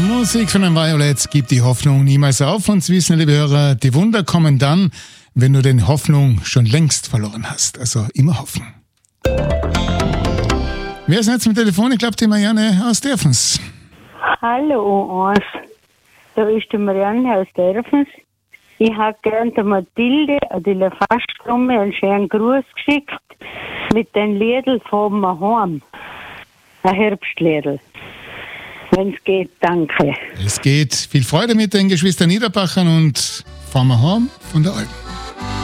Musik von den Violets gibt die Hoffnung niemals auf. Und Sie wissen, liebe Hörer, die Wunder kommen dann, wenn du den Hoffnung schon längst verloren hast. Also immer hoffen. Wer ist jetzt mit Telefon? Ich glaube, die Marianne aus Derfens. Hallo, Ans. Da ist die Marianne aus Derfens. Ich habe gern der Mathilde, die Lafastlumme, einen schönen Gruß geschickt mit den Liedl von mir heim. Ein Herbstliedl. Wenn es geht, danke. Es geht. Viel Freude mit den Geschwistern Niederbachern und fahren wir heim von der Alpen.